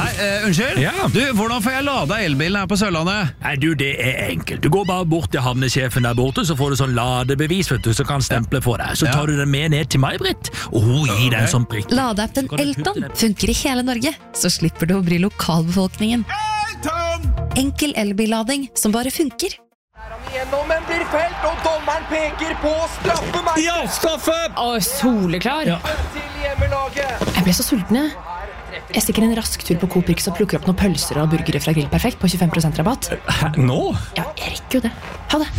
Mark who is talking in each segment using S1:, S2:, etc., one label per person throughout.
S1: Nei, unnskyld?
S2: Ja.
S1: Du, hvordan får jeg lada elbilen her på Sørlandet?
S2: Nei, du, det enkelt. Du går bare bort til havnesjefen der borte, så får du sånn ladebevis, vet du, så kan stemple for deg. Så tar du den med ned til meg, Britt, og hun gir deg en sånn prikk.
S3: Ladeappen Elton funker i hele Norge, så slipper du å bry lokalbefolkningen. Enkel elbillading som bare funker.
S4: Gjennom en blir felt, og dommeren peker på straffemerket.
S2: Ja, straffe!
S5: Soleklar.
S4: Til hjemmelaget.
S5: Jeg ble så sulten, jeg. Jeg stikker en rask tur på Coop Rix og plukker opp noen pølser og burgere fra Grill Perfekt på 25% rabatt.
S2: Hæ, nå?
S5: Ja, jeg rekker jo det. Ha det.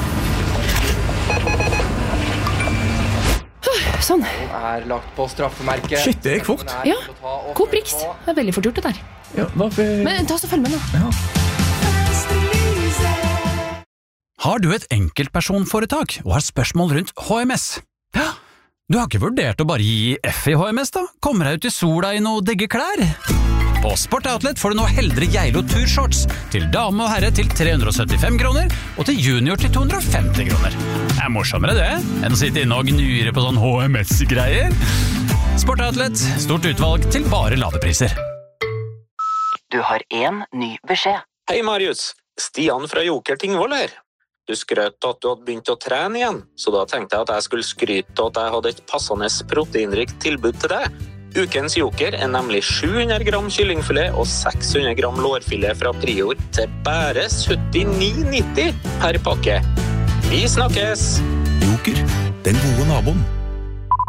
S5: Sånn.
S4: Er lagt på straffemerket.
S2: Shit, det gikk fort.
S5: Ja, Coop Rix. Det veldig fort gjort det der.
S2: Ja, hvorfor?
S5: Men ta oss og følg med nå.
S1: Har du et enkeltpersonforetak og har spørsmål rundt HMS? Ja, du har ikke vurdert å bare gi F i HMS da? Kommer deg ut i sola i noe digge klær? På Sport Outlet får du nå Heldre Geilo Turshorts til dame og herre til 375 kroner og til junior til 250 kroner. Det er morsommere det, enn å sitte inne og gnure på sånn HMS-greier. Sport Outlet, stort utvalg til bare ladepriser.
S6: Du har en ny beskjed.
S7: Hei Marius, Stian fra Joker Tingvoll her. Du skrøt at du hadde begynt å trene igjen, så da tenkte jeg at jeg skulle skryte at jeg hadde et passende proteinrikt tilbud til deg. Ukens Joker er nemlig 700 gram kyllingfilet og 600 gram lårfilet fra Prior til bare 79,90 per pakke. Vi snakkes!
S8: Joker, den gode naboen.